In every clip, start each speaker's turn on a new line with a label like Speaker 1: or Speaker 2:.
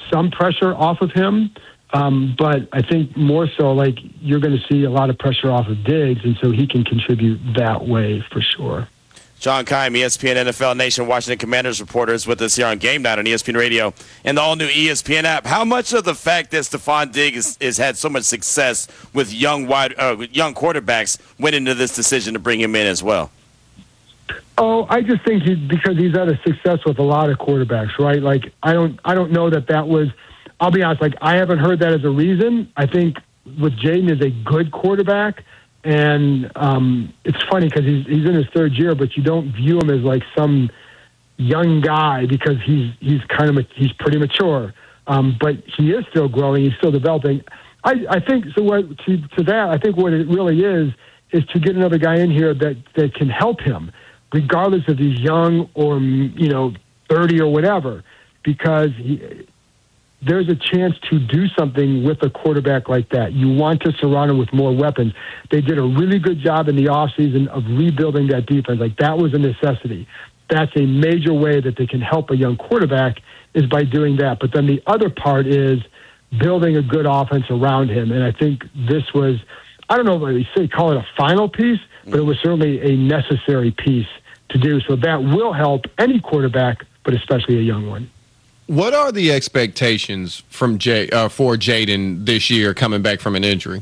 Speaker 1: some pressure off of him. But I think more so, like, you're going to see a lot of pressure off of Diggs, and so he can contribute that way for sure.
Speaker 2: John Keim, ESPN NFL Nation Washington Commanders reporter, is with us here on Game Night on ESPN Radio and the all-new ESPN app. How much of the fact that Stephon Diggs has had so much success with young quarterbacks went into this decision to bring him in as well?
Speaker 1: Oh, I just think because he's had a success with a lot of quarterbacks, right? Like, I don't know that was. I'll be honest. Like, I haven't heard that as a reason. I think with Jaden is a good quarterback. And it's funny because he's in his third year, but you don't view him as like some young guy because he's pretty mature. But he is still growing. He's still developing. I think so. To that, I think what it really is to get another guy in here that can help him, regardless if he's young or 30 or whatever, because there's a chance to do something with a quarterback like that. You want to surround him with more weapons. They did a really good job in the offseason of rebuilding that defense. Like, that was a necessity. That's a major way that they can help a young quarterback is by doing that. But then the other part is building a good offense around him. And I think this was, I don't know if they say call it a final piece, but it was certainly a necessary piece to do. So that will help any quarterback, but especially a young one.
Speaker 3: What are the expectations from for Jaden this year coming back from an injury?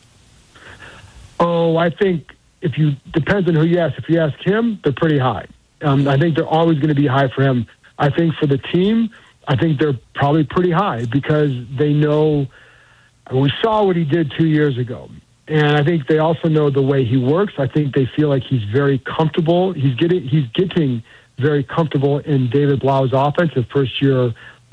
Speaker 1: Oh, I think depends on who you ask. If you ask him, they're pretty high. I think they're always going to be high for him. I think for the team, I think they're probably pretty high because they know we saw what he did 2 years ago. And I think they also know the way he works. I think they feel like he's very comfortable. He's getting very comfortable in David Blau's offense, the first year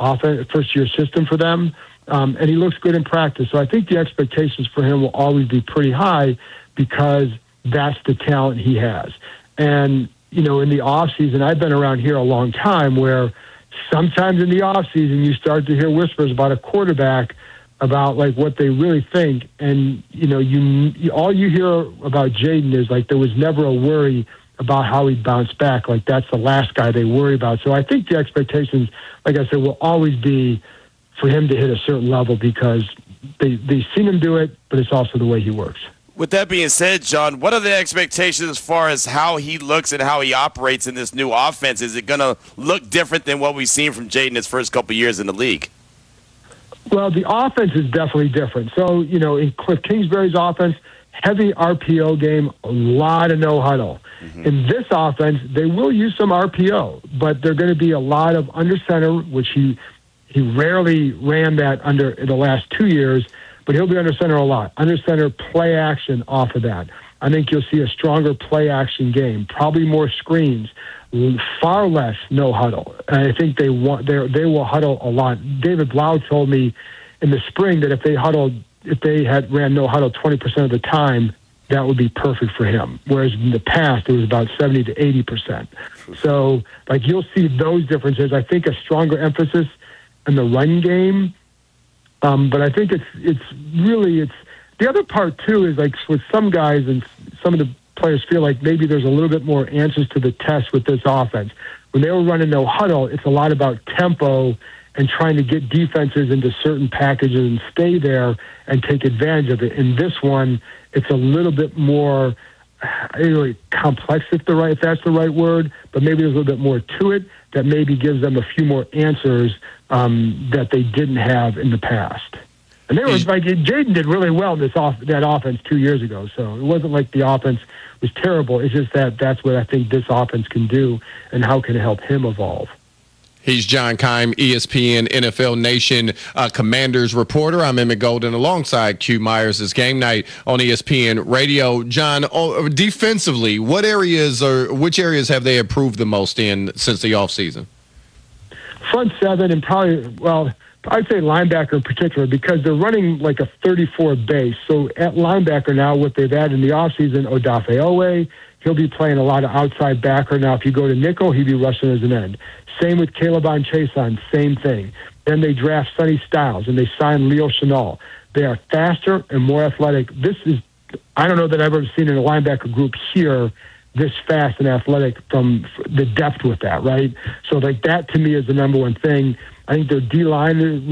Speaker 1: system for them. And he looks good in practice. So I think the expectations for him will always be pretty high because that's the talent he has. And, in the offseason, I've been around here a long time where sometimes in the offseason you start to hear whispers about a quarterback about like what they really think. And, all you hear about Jaden is like there was never a worry about how he'd bounce back. Like, that's the last guy they worry about. So I think the expectations, like I said, will always be for him to hit a certain level because they've seen him do it, but it's also the way he works.
Speaker 2: With that being said, John, what are the expectations as far as how he looks and how he operates in this new offense? Is it going to look different than what we've seen from Jaden his first couple years in the league?
Speaker 1: Well, the offense is definitely different. So, in Cliff Kingsbury's offense, heavy RPO game, a lot of no huddle. Mm-hmm. In this offense, they will use some RPO, but they're going to be a lot of under center, which he rarely ran that under in the last 2 years, but he'll be under center a lot. Under center play action off of that. I think you'll see a stronger play action game, probably more screens, far less no huddle. And I think they will huddle a lot. David Blau told me in the spring that if they had ran no huddle 20% of the time, that would be perfect for him. Whereas in the past, it was about 70 to 80%. So, like, you'll see those differences. I think a stronger emphasis in the run game. But I think it's the other part too is like with some guys and some of the players feel like maybe there's a little bit more answers to the test with this offense. When they were running no huddle, it's a lot about tempo and trying to get defenses into certain packages and stay there and take advantage of it. In this one, it's a little bit more complex, if that's the right word, but maybe there's a little bit more to it that maybe gives them a few more answers that they didn't have in the past. And they were like Jaden did really well in that offense 2 years ago, so it wasn't like the offense was terrible. It's just that's what I think this offense can do and how can it help him evolve.
Speaker 3: He's John Keim, ESPN NFL Nation Commanders reporter. I'm Emmett Golden alongside Q Myers. It's Game Night on ESPN Radio. John, defensively, which areas have they improved the most in since the offseason?
Speaker 1: Front seven and I'd say linebacker in particular because they're running like a 34 base. So at linebacker now, what they've added in the offseason, Odafe Owe, he'll be playing a lot of outside backer. Now, if you go to nickel, he'll be rushing as an end. Same with Calebon Chason, same thing. Then they draft Sonny Styles, and they sign Leo Chenal. They are faster and more athletic. I don't know that I've ever seen in a linebacker group here this fast and athletic from the depth with that, right? So, like, that to me is the number one thing. I think their D-line